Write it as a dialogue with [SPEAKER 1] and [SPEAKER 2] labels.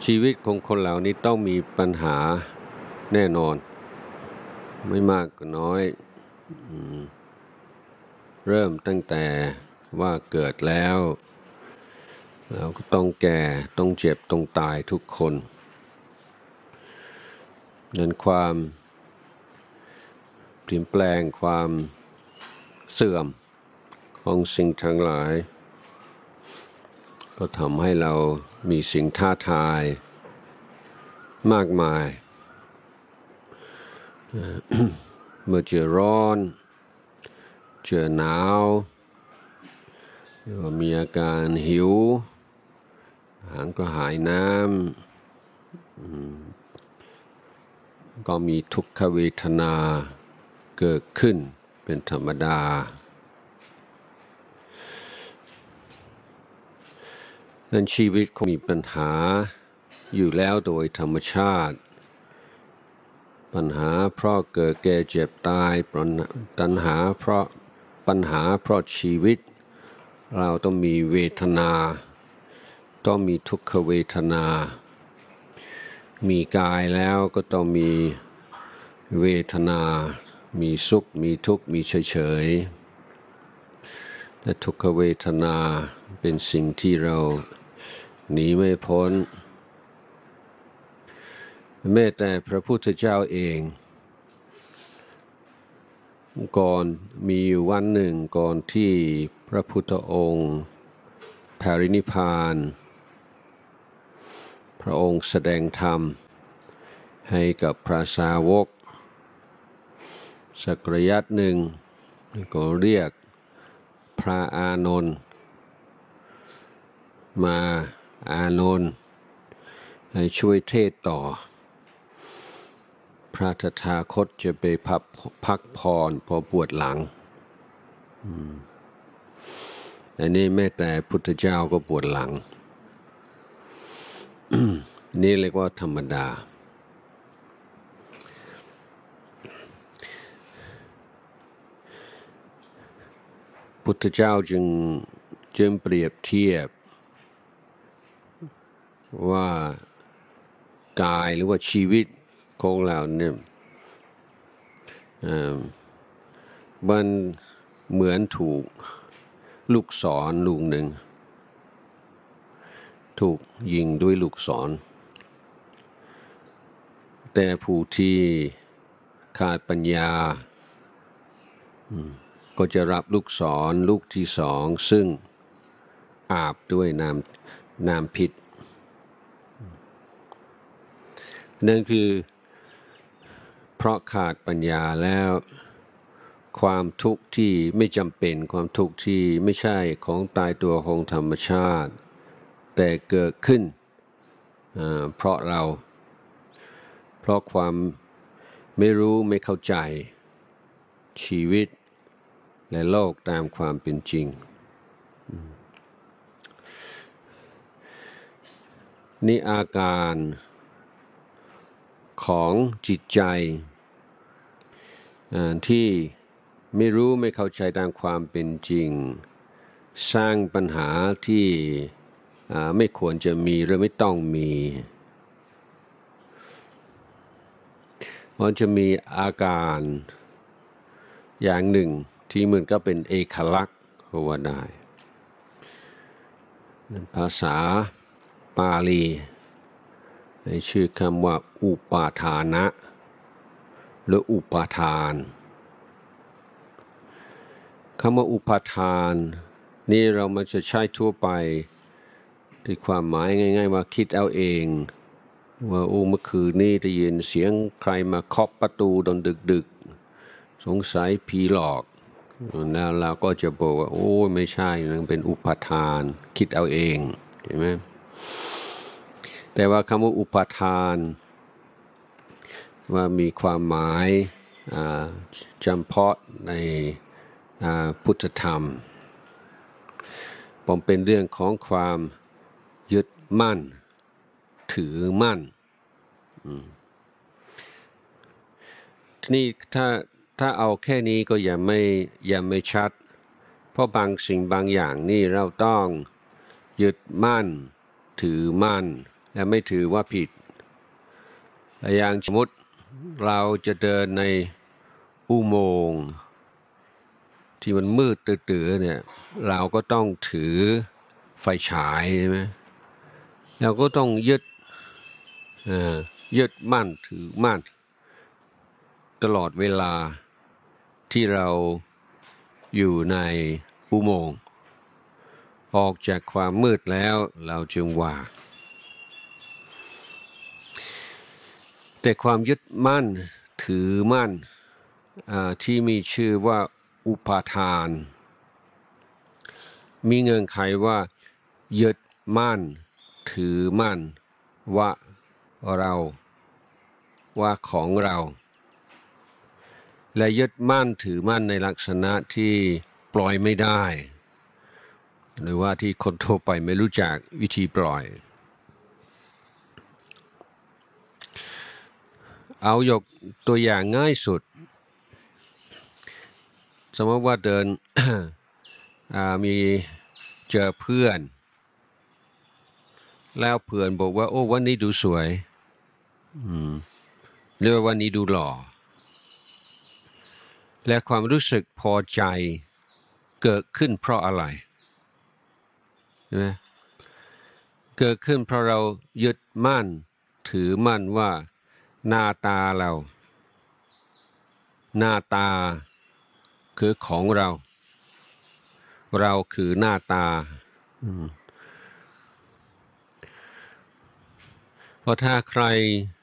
[SPEAKER 1] ชีวิตของคนเหล่านี้ต้องมีปัญหาแน่นอนไม่มากก็น้อยเริ่มตั้งแต่ว่าเกิดแล้วเราก็ต้องแก่ต้องเจ็บต้องตายทุกคนนั้นความเปลี่ยนแปลงความเสื่อมของสิ่งทั้งหลายก็ทำให้เรามีสิ่งท้าทายมากมายเมื่อเจอร้อนเจอหนาวหรือว่ามีอาการหิวหางกระหายน้ำก็มีทุกขเวทนาเกิดขึ้นเป็นธรรมดานั้นชีวิตคงมีปัญหาอยู่แล้วโดยธรรมชาติปัญหาเพราะเกิดแก่เจ็บตายปัญหาเพราะชีวิตเราต้องมีเวทนาต้องมีทุกขเวทนามีกายแล้วก็ต้องมีเวทนามีสุขมีทุกข์มีเฉยๆและทุกขเวทนาเป็นสิ่งที่เราหนีไม่พ้นแม้แต่พระพุทธเจ้าเองก่อนมีวันหนึ่งก่อนที่พระพุทธองค์ปรินิพพานพระองค์แสดงธรรมให้กับพระสาวกสักระยะหนึ่งก็เรียกพระอานนท์มาอานนท์ให้ช่วยเทศต่อพระตถาคตจะไปพักผ่อนพอปวดหลังอันนี้แม้แต่พุทธเจ้าก็ปวดหลัง นี่เรียกว่าธรรมดาพุทธเจ้าจึงเปรียบเทียบว่ากายหรือว่าชีวิตของเราเนี่ยมันเหมือนถูกลูกศรลูกหนึ่งถูกยิงด้วยลูกศรแต่ผู้ที่ขาดปัญญาก็จะรับลูกศรลูกที่สองซึ่งอาบด้วยน้ำพิษนั่นคือเพราะขาดปัญญาแล้วความทุกข์ที่ไม่จำเป็นความทุกข์ที่ไม่ใช่ของตายตัวของธรรมชาติแต่เกิดขึ้นเพราะความไม่รู้ไม่เข้าใจชีวิตและโลกตามความเป็นจริงนี่อาการของจิตใจที่ไม่รู้ไม่เข้าใจตามความเป็นจริงสร้างปัญหาที่ไม่ควรจะมีหรือไม่ต้องมีมันจะมีอาการอย่างหนึ่งที่มันก็เป็นเอกลักษณ์ก็ว่าได้ภาษาปาลีให้ชื่อคำว่าอุปาทานะหรืออุปาทานคำว่าอุปาทานนี่เรามันจะใช้ทั่วไปที่ความหมายง่ายๆว่าคิดเอาเองว่าเมื่อคืนนี้ได้ยินเสียงใครมาเคาะประตูตอนดึกๆสงสัยผีหลอกแล้วเราก็จะบอกว่าโอ้ไม่ใช่มันเป็นอุปาทานคิดเอาเองเห็นไหมแต่ว่าคำว่าอุปาทานว่ามีความหมายจำเพาะในพุทธธรรมผมเป็นเรื่องของความยึดมั่นถือมั่นทีนี้ถ้าเอาแค่นี้ก็ยังไม่ชัดเพราะบางสิ่งบางอย่างนี่เราต้องยึดมั่นถือมั่นและไม่ถือว่าผิดอย่างสมมติเราจะเดินในอุโมงค์ที่มันมืดตื้อๆเนี่ยเราก็ต้องถือไฟฉายใช่ไหมเราก็ต้องยึดมั่นถือมั่นตลอดเวลาที่เราอยู่ในอุโมงค์ออกจากความมืดแล้วเราจึงว่าแต่ความยึดมั่นถือมั่นที่มีชื่อว่าอุปาทานมีเงื่อนไขว่ายึดมั่นถือมั่นว่าเราว่าของเราและยึดมั่นถือมั่นในลักษณะที่ปล่อยไม่ได้หรือว่าที่คนทั่วไปไม่รู้จักวิธีปล่อยเอายกตัวอย่างง่ายสุดสมมติว่าเดิน มีเจอเพื่อนแล้วเพื่อนบอกว่าโอ้วันนี้ดูสวยหรือว่าวันนี้ดูหล่อและความรู้สึกพอใจเกิดขึ้นเพราะอะไรใช่ไหมเกิดขึ้นเพราะเรายึดมั่นถือมั่นว่าหน้าตาคือของเราคือหน้าตาเพราะถ้าใคร